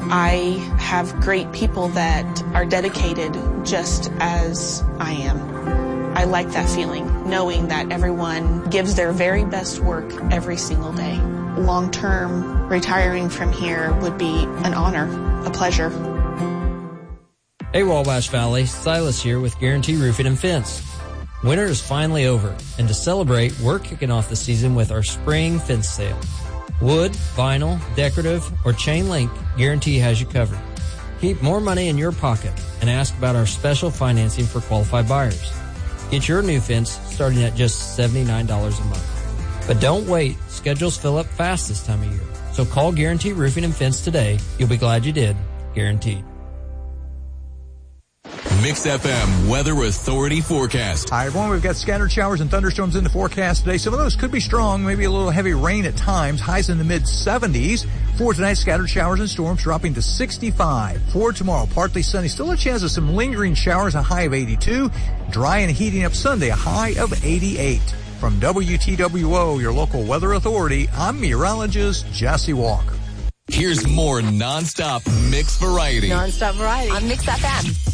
I have great people that are dedicated just as I am. I like that feeling, knowing that everyone gives their very best work every single day. Long-term, retiring from here would be an honor, a pleasure. Hey, Wabash Valley, Silas here with Guarantee Roofing and Fence. Winter is finally over, and to celebrate, we're kicking off the season with our spring fence sale. Wood, vinyl, decorative, or chain link, Guarantee has you covered. Keep more money in your pocket and ask about our special financing for qualified buyers. Get your new fence starting at just $79 a month. But don't wait. Schedules fill up fast this time of year. So call Guarantee Roofing and Fence today. You'll be glad you did. Guaranteed. Mix FM Weather Authority forecast. Hi, everyone. We've got scattered showers and thunderstorms in the forecast today. Some of those could be strong, maybe a little heavy rain at times. Highs in the mid-70s. For tonight, scattered showers and storms dropping to 65. For tomorrow, partly sunny. Still a chance of some lingering showers, a high of 82. Dry and heating up Sunday, a high of 88. From WTWO, your local weather authority, I'm meteorologist Jesse Walker. Here's more nonstop mix variety. Nonstop variety on Mix FM.